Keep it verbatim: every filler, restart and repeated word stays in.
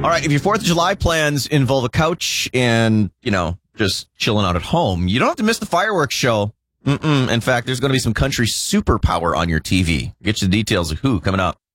All right, if your fourth of July plans involve a couch and, you know, just chilling out at home, you don't have to miss the fireworks show. Mm-mm. In fact, there's going to be some country superpower on your T V. Get you the details of who coming up.